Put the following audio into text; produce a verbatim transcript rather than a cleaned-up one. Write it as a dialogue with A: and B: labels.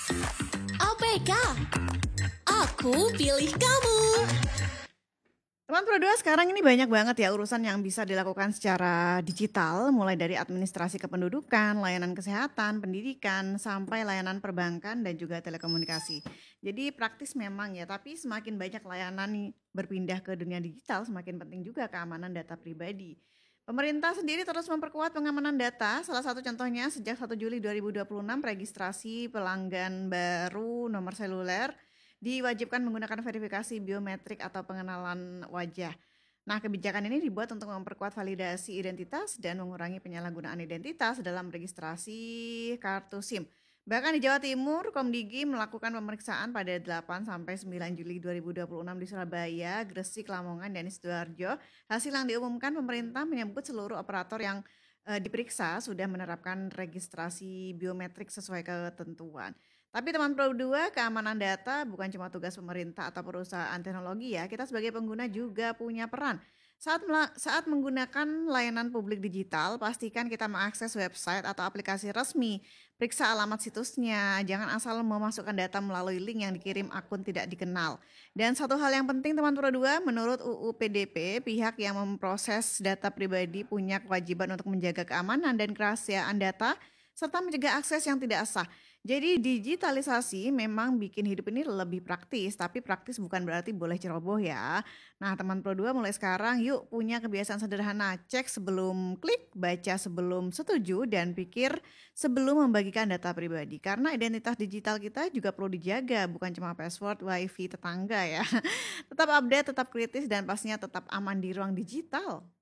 A: A P K, aku pilih kamu.
B: Teman Pro dua, sekarang ini banyak banget ya urusan yang bisa dilakukan secara digital, mulai dari administrasi kependudukan, layanan kesehatan, pendidikan, sampai layanan perbankan dan juga telekomunikasi. Jadi praktis memang ya, tapi semakin banyak layanan nih berpindah ke dunia digital, semakin penting juga keamanan data pribadi. Pemerintah sendiri terus memperkuat pengamanan data. Salah satu contohnya sejak satu Juli dua ribu dua puluh enam registrasi pelanggan baru nomor seluler diwajibkan menggunakan verifikasi biometrik atau pengenalan wajah. Nah, kebijakan ini dibuat untuk memperkuat validasi identitas dan mengurangi penyalahgunaan identitas dalam registrasi kartu SIM. Bahkan di Jawa Timur, Komdigi melakukan pemeriksaan pada delapan sampai sembilan Juli dua ribu dua puluh enam di Surabaya, Gresik, Lamongan, dan Sidoarjo. Hasil yang diumumkan pemerintah menyebut seluruh operator yang eh, diperiksa sudah menerapkan registrasi biometrik sesuai ketentuan. Tapi teman Pro dua, keamanan data bukan cuma tugas pemerintah atau perusahaan teknologi ya. Kita sebagai pengguna juga punya peran. Saat mela- saat menggunakan layanan publik digital, pastikan kita mengakses website atau aplikasi resmi. Periksa alamat situsnya, jangan asal memasukkan data melalui link yang dikirim akun tidak dikenal. Dan satu hal yang penting teman Pro dua, menurut U U P D P, pihak yang memproses data pribadi punya kewajiban untuk menjaga keamanan dan kerahasiaan data serta mencegah akses yang tidak sah. Jadi digitalisasi memang bikin hidup ini lebih praktis, tapi praktis bukan berarti boleh ceroboh ya. Nah, teman Pro dua mulai sekarang yuk punya kebiasaan sederhana, cek sebelum klik, baca sebelum setuju, dan pikir sebelum membagikan data pribadi. Karena identitas digital kita juga perlu dijaga, bukan cuma password, wifi, tetangga ya. Tetap update, tetap kritis, dan pastinya tetap aman di ruang digital.